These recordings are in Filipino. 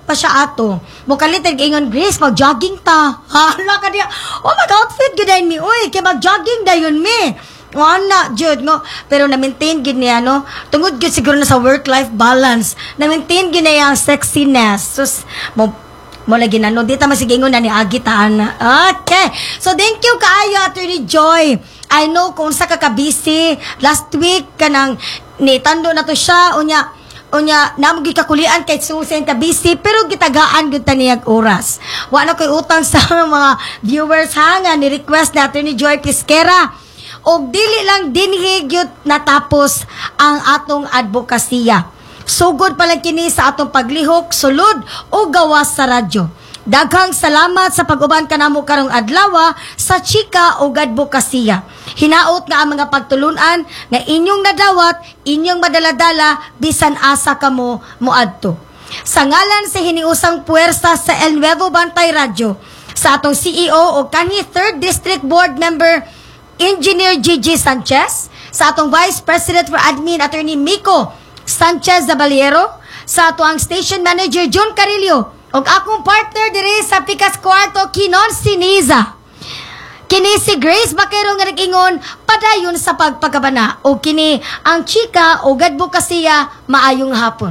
pa siya ato. Mukalit ingon, Grace, mag-jogging ta. Hala ka niya. Oh, mag-outfit ginayin mi. Uy, kaya mag-jogging dayon mi. Wala, Jud, no? Pero na-maintain gid niya, no? Tungod gid siguro na sa work-life balance. Na-maintain gid niya ang sexiness. Sus, mo lagi na, no? Dito masigingon na ni Agitaan. Okay. So, thank you kaayo, Attorney Joy. I know kung sa ka-busy. Last week, kanang nitando na to siya. Unya, namugi kakulian kay Susan ka-busy. Pero gitagaan gud ta niyag oras. Wala ko'y utang sa mga viewers ha nga ni-request na Attorney Joy Pisquera. O dili lang dinhigyot natapos ang atong advokasya. Sugod pala kini sa atong paglihok, sulod o gawas sa radyo. Daghang salamat sa pag-uban kanamo karong adlaw sa chika o advokasya. Hinaot nga ang mga pagtulunan nga inyong nadawat, inyong madaladala bisan asa kamo moadto. Sa ngalan sa hiniusang puwersa sa El Nuevo Bantay Radio, sa atong CEO o kanhi 3rd District Board Member Engineer Gigi Sanchez, sa atong Vice President for Admin Attorney Miko Sanchez Zabaliero, sa atong Station Manager John Carillo, ug akong partner diri sa Picas Cuarto, Kinon Siniza. Kini si Grace Baquero nga nag-ingon padayon sa pagpagabana o kini ang chika o advokasya maayong hapon.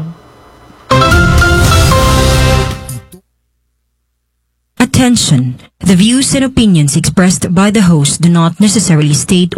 Attention! The views and opinions expressed by the host do not necessarily state